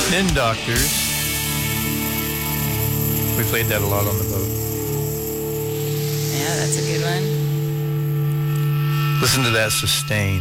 Spin Doctors. We played that a lot on the boat. Yeah, that's a good one. Listen to that sustain.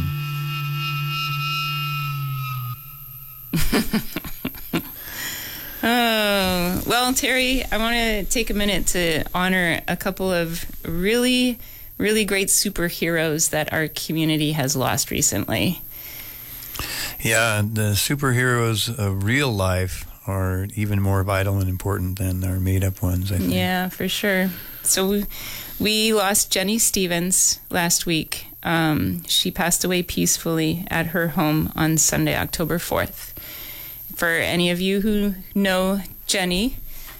Oh, well, Terry, I want to take a minute to honor a couple of really, really great superheroes that our community has lost recently. Yeah, the superheroes of real life are even more vital and important than our made-up ones, I think. Yeah, for sure. So we lost Jenny Stevens last week. She passed away peacefully at her home on Sunday, October 4th. For any of you who know Jenny,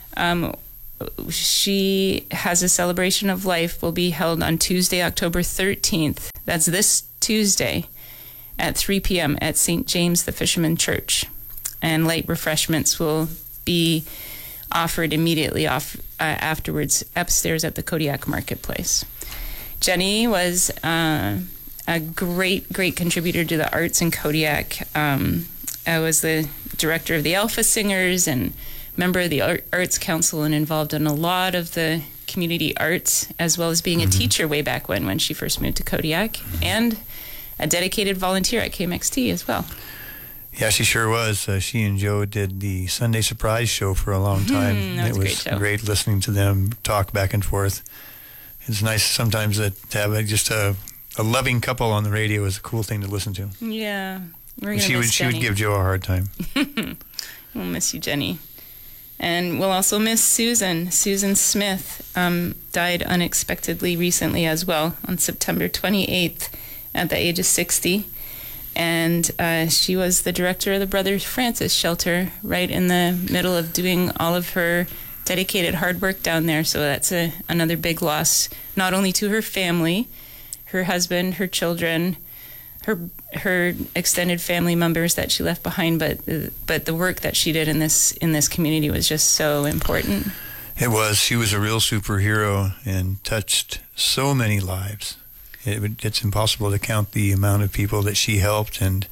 she has a celebration of life will be held on Tuesday, October 13th. That's this Tuesday at 3 p.m. at St. James the Fisherman Church. And light refreshments will be offered immediately afterwards upstairs at the Kodiak Marketplace. Jenny was a great contributor to the arts in Kodiak. I was the director of the Alpha Singers and member of the Arts Council and involved in a lot of the community arts, as well as being a teacher way back when she first moved to Kodiak, and a dedicated volunteer at KMXT as well. Yeah, she sure was. She and Joe did the Sunday Surprise show for a long time. That was it was a great show. Great listening to them talk back and forth. It's nice sometimes to have just a loving couple on the radio is a cool thing to listen to. Yeah. We're gonna She miss Jenny. would give Joe a hard time. We'll miss you, Jenny. And we'll also miss Susan. Susan Smith died unexpectedly recently as well on September 28th at the age of 60. And she was the director of the Brother Francis Shelter right in the middle of doing all of her dedicated hard work down there. So that's another big loss, not only to her family, her husband, her children, her extended family members that she left behind, but the work that she did in this community was just so important. It was. She was a real superhero and touched so many lives. It's impossible to count the amount of people that she helped and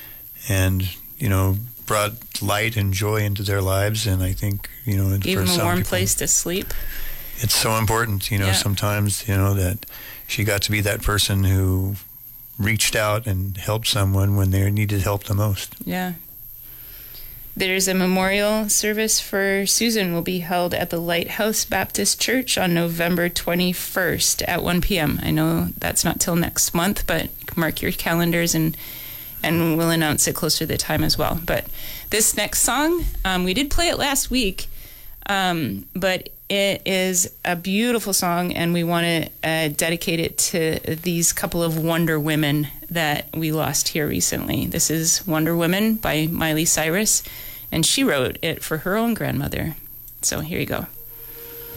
brought light and joy into their lives. And I think gave them a warm place to sleep. It's so important, sometimes that she got to be that person who reached out and helped someone when they needed help the most. Yeah. There's a memorial service for Susan will be held at the Lighthouse Baptist Church on November 21st at 1 p.m. I know that's not till next month, but mark your calendars and we'll announce it closer to the time as well. But this next song, we did play it last week, but it is a beautiful song, and we want to dedicate it to these couple of Wonder Women that we lost here recently. This is Wonder Woman by Miley Cyrus, and she wrote it for her own grandmother. So here you go.